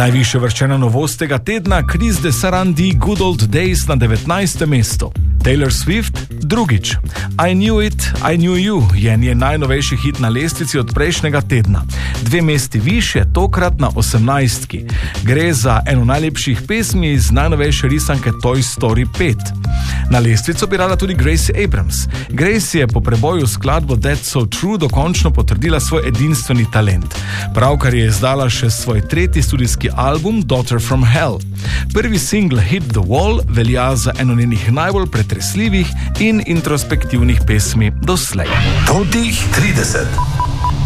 Najvišje vrščena novost tega tedna, Chris de Sarandi, Good Old Days na 19. mestu. Taylor Swift, drugič. I Knew It, I Knew You je njen najnovejši hit na lestvici od prejšnjega tedna. 2 mesti višje, tokrat na 18. Gre za eno najlepših pesmi iz najnovejše risanke Toy Story 5. Na lestvico bi rada tudi Gracie Abrams. Gracie je po preboju skladbo That's So True dokončno potrdila svoj edinstveni talent. Pravkar je izdala še svoj 3. studijski album Daughter From Hell. Prvi single Hit the Wall velja za eno njenih najbolj pretresljivih in introspektivnih pesmi doslej. Totih 30.